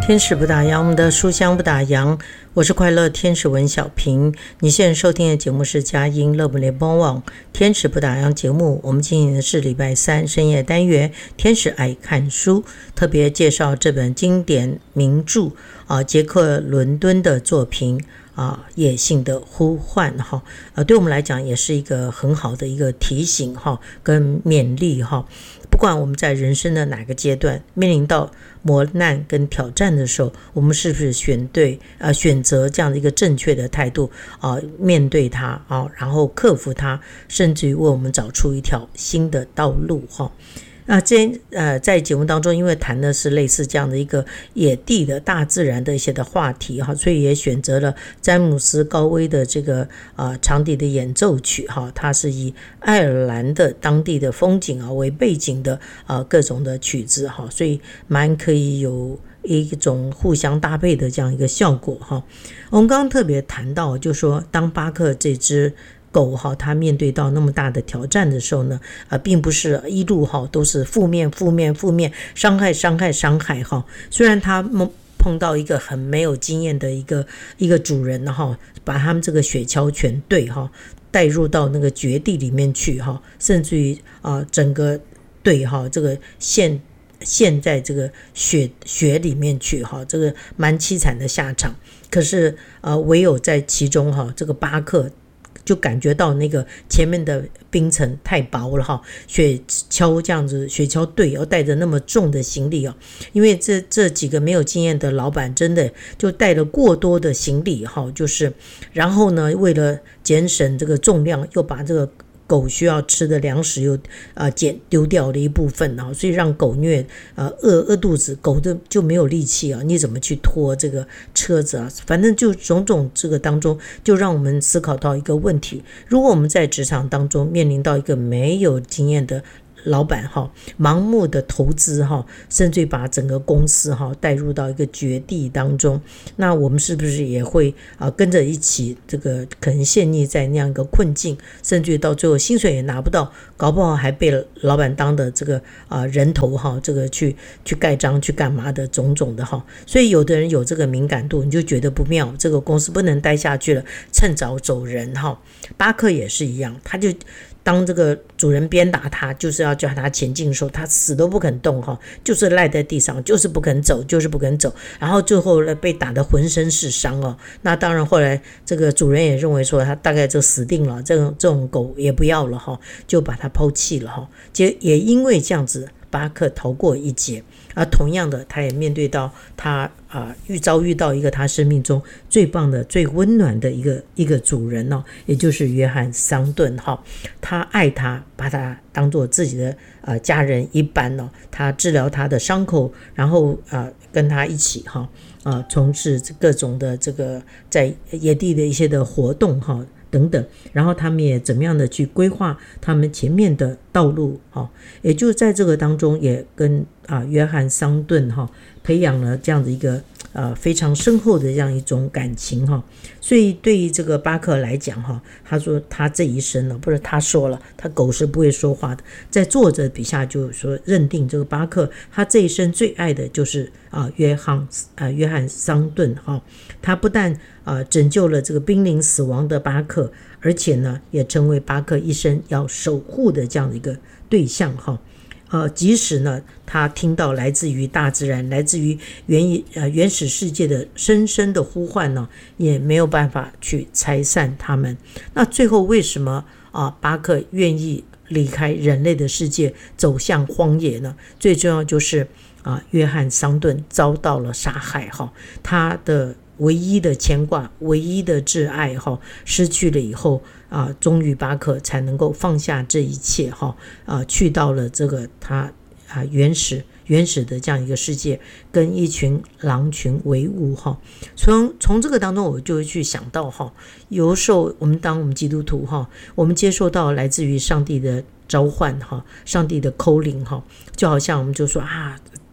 天使不打烊，我们的书香不打烊。我是快乐天使文小平。你现在收听的节目是佳音乐不联播网天使不打烊节目。我们进行的是礼拜三深夜单元天使爱看书，特别介绍这本经典名著杰克伦敦的作品野性的呼唤对我们来讲也是一个很好的一个提醒跟勉励不管我们在人生的哪个阶段面临到磨难跟挑战的时候，我们是不是选择这样的一个正确的态度面对它然后克服它，甚至于为我们找出一条新的道路那在节目当中，因为谈的是类似这样的一个野地的大自然的一些的话题所以也选择了詹姆斯高威的这个长笛的演奏曲它是以爱尔兰的当地的风景为背景的各种的曲子所以蛮可以有一种互相搭配的这样一个效果我们刚刚特别谈到，就是说当巴克这只狗它面对到那么大的挑战的时候呢并不是一路都是负面伤害虽然他碰到一个很没有经验的一个主人把他们这个雪橇犬队带入到那个绝地里面去甚至于整个队这个陷在这个雪里面去这个蛮凄惨的下场。可是唯有在其中这个巴克就感觉到那个前面的冰层太薄了雪橇这样子，雪橇队要带着那么重的行李因为这几个没有经验的老板真的就带了过多的行李就是然后呢为了节省这个重量，又把这个狗需要吃的粮食又丢掉了一部分所以让狗虐饿肚子，狗就没有力气你怎么去拖这个车子反正就种种这个当中，就让我们思考到一个问题：如果我们在职场当中面临到一个没有经验的老板盲目的投资甚至把整个公司带入到一个绝地当中，那我们是不是也会跟着一起这个可能陷溺在那样一个困境，甚至到最后薪水也拿不到，搞不好还被老板当的这个人头这个去盖章去干嘛的种种的所以有的人有这个敏感度，你就觉得不妙，这个公司不能待下去了，趁早走人巴克也是一样，他就当这个主人鞭打他，就是要叫他前进的时候，他死都不肯动就是赖在地上，就是不肯走，然后最后被打得浑身是伤那当然后来这个主人也认为说他大概就死定了，这种狗也不要了就把他抛弃了也因为这样子，巴克逃过一劫。同样的，他也面对到他遭遇到一个他生命中最棒的最温暖的一个主人也就是约翰桑顿他爱他，把他当作自己的家人一般他治疗他的伤口，然后跟他一起从事各种的这个在野地的一些的活动等等，然后他们也怎么样的去规划他们前面的道路也就在这个当中也跟约翰桑顿培养了这样的一个非常深厚的这样一种感情所以对于这个巴克来讲他说他这一生不是他说了，他狗是不会说话的，在作者笔下就说认定这个巴克他这一生最爱的就是约翰桑顿他不但拯救了这个濒临死亡的巴克，而且呢也成为巴克一生要守护的这样的一个对象即使呢他听到来自于大自然，来自于原始世界的深深的呼唤呢，也没有办法去拆散他们。那最后为什么巴克愿意离开人类的世界走向荒野呢？最重要就是约翰桑顿遭到了杀害他的唯一的牵挂，唯一的挚爱失去了以后终于巴克才能够放下这一切去到了这个他原始的这样一个世界，跟一群狼群为伍从这个当中我就会去想到有时候我们基督徒我们接受到来自于上帝的召唤上帝的 calling 就好像我们就说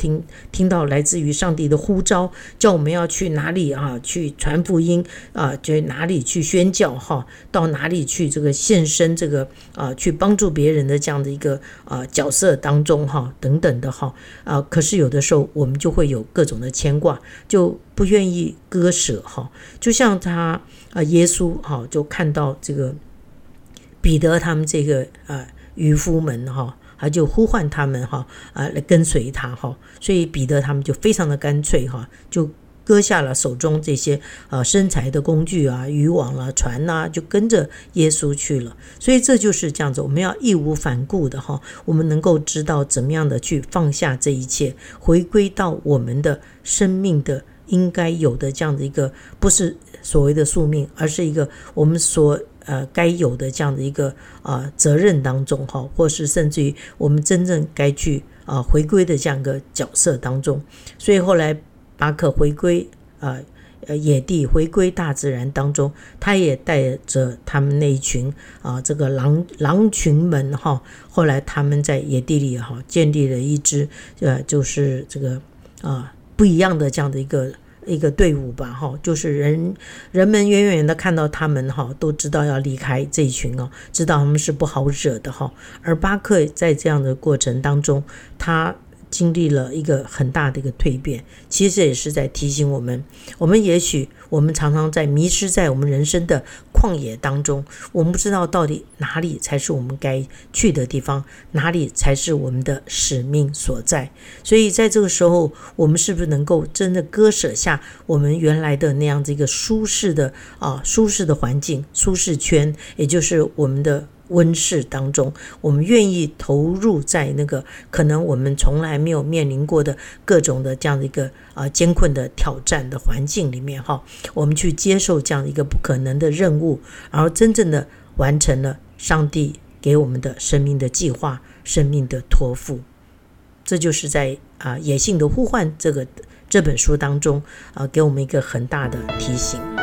听到来自于上帝的呼召，叫我们要去哪里去传福音就哪里去宣教到哪里去这个献身这个去帮助别人的这样的一个角色当中等等的可是有的时候我们就会有各种的牵挂，就不愿意割舍就像他耶稣就看到这个彼得他们这个渔夫们他就呼唤他们来跟随他所以彼得他们就非常的干脆就割下了手中这些生财的工具渔网船就跟着耶稣去了。所以这就是这样子，我们要义无反顾的我们能够知道怎么样的去放下这一切，回归到我们的生命的应该有的这样的一个，不是所谓的宿命，而是一个我们所该有的这样的一个责任当中或是甚至于我们真正该去回归的这样一个角色当中。所以后来巴克回归野地，回归大自然当中，他也带着他们那一群这个狼群们后来他们在野地里建立了一支就是这个不一样的这样的一个队伍吧就是人们远远的看到他们都知道要离开这一群知道他们是不好惹的而巴克在这样的过程当中，他经历了一个很大的一个蜕变，其实也是在提醒我们也许我们常常在迷失在我们人生的旷野当中，我们不知道到底哪里才是我们该去的地方，哪里才是我们的使命所在。所以在这个时候，我们是不是能够真的割舍下我们原来的那样子一个舒适的环境、舒适圈，也就是我们的温室当中，我们愿意投入在那个可能我们从来没有面临过的各种的这样的一个艰困的挑战的环境里面我们去接受这样一个不可能的任务，然后真正的完成了上帝给我们的生命的计划、生命的托付。这就是在野性的呼唤这本书当中给我们一个很大的提醒。